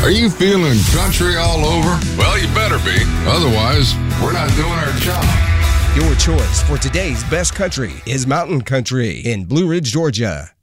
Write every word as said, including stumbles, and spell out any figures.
Are you feeling country all over? Well, you better be. Otherwise, we're not doing our job. Your choice for today's best country is Mountain Country in Blue Ridge, Georgia.